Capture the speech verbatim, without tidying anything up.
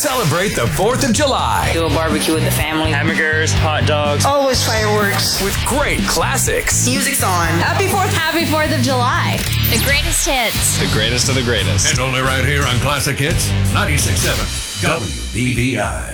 Celebrate the fourth of July. Do a barbecue with the family. Hamburgers, hot dogs. Always fireworks. With great classics. Music's on. Happy fourth. Happy fourth of July. The greatest hits. The greatest of the greatest. And only right here on Classic Hits ninety-six point seven W B B I.